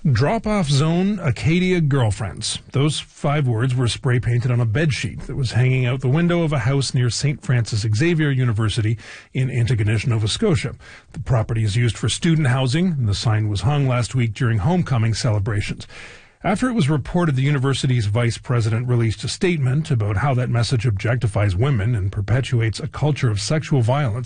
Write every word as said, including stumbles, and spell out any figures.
Drop-off zone, Acadia girlfriends. Those five words were spray painted on a bedsheet that was hanging out the window of a house near Saint Francis Xavier University in Antigonish, Nova Scotia. The property is used for student housing, and the sign was hung last week during homecoming celebrations. After it was reported, the university's vice president released a statement about how that message objectifies women and perpetuates a culture of sexual violence.